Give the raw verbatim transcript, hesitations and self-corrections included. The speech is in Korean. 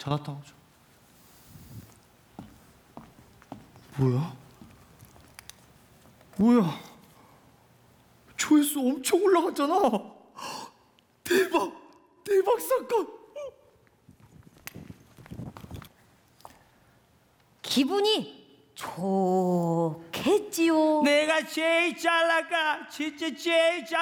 찾았다. 뭐야? 뭐야? 조회수 엄청 올라갔잖아. 대박! 대박 사건! 기분이 좋겠지요. 내가 제일 잘 나가. 진짜 제일 잘